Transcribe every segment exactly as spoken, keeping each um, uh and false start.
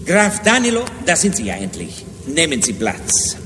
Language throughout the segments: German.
Graf Danilo, da sind Sie ja endlich. Nehmen Sie Platz.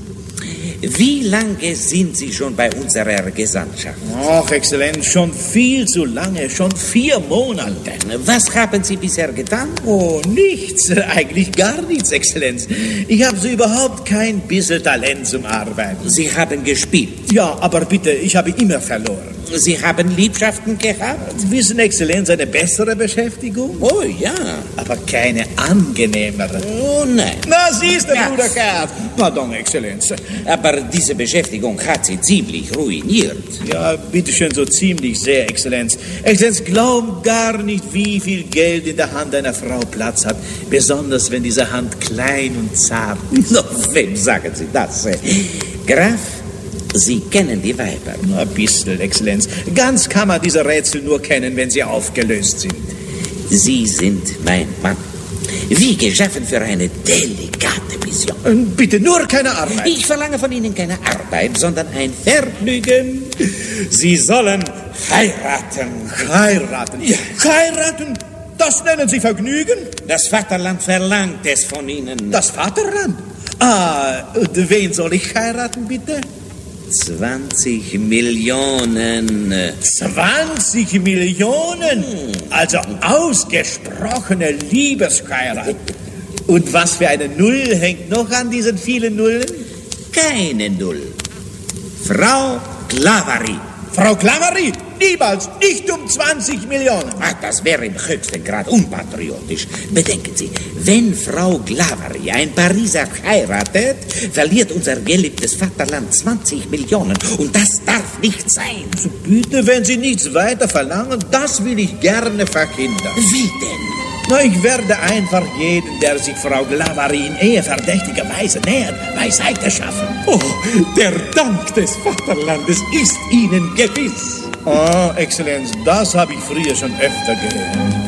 Wie lange sind Sie schon bei unserer Gesandtschaft? Ach, Exzellenz, schon viel zu lange, schon vier Monate. Was haben Sie bisher getan? Oh, nichts, eigentlich gar nichts, Exzellenz. Ich habe so überhaupt kein bisschen Talent zum Arbeiten. Sie haben gespielt. Ja, aber bitte, ich habe immer verloren. Sie haben Liebschaften gehabt? Wissen, Exzellenz, eine bessere Beschäftigung? Oh, ja. Aber keine angenehmere. Oh, nein. Na, siehst du, Ja. Bruder Graf. Pardon, Exzellenz. Aber diese Beschäftigung hat Sie ziemlich ruiniert. Ja, bitteschön, so ziemlich sehr, Exzellenz. Exzellenz, glaubt gar nicht, wie viel Geld in der Hand einer Frau Platz hat. Besonders, wenn diese Hand klein und zart ist. No, wem sagen Sie das? Graf, Sie kennen die Weiber. Ein bisschen, Exzellenz. Ganz kann man diese Rätsel nur kennen, wenn sie aufgelöst sind. Sie sind mein Mann. Wie geschaffen für eine delikate Mission. Und bitte nur keine Arbeit. Ich verlange von Ihnen keine Arbeit, sondern ein Vergnügen. Sie sollen heiraten. Heiraten. Ja. Heiraten? Das nennen Sie Vergnügen? Das Vaterland verlangt es von Ihnen. Das Vaterland? Ah, und wen soll ich heiraten, bitte? zwanzig Millionen. zwanzig Millionen? Also ausgesprochene Liebesheirat. Und was für eine Null hängt noch an diesen vielen Nullen? Keine Null. Frau Clavari. Frau Clavari? Niemals, nicht um zwanzig Millionen. Ach, das wäre im höchsten Grad unpatriotisch. Bedenken Sie, wenn Frau Clavari ein Pariser heiratet, verliert unser geliebtes Vaterland zwanzig Millionen. Und das darf nicht sein. So bitte, wenn Sie nichts weiter verlangen, das will ich gerne verhindern. Wie denn? Na, ich werde einfach jeden, der sich Frau Clavari in eheverdächtiger Weise nähert, beiseite schaffen. Oh, der Dank des Vaterlandes ist Ihnen gewiss. Oh, Exzellenz, das habe ich früher schon öfter gehört.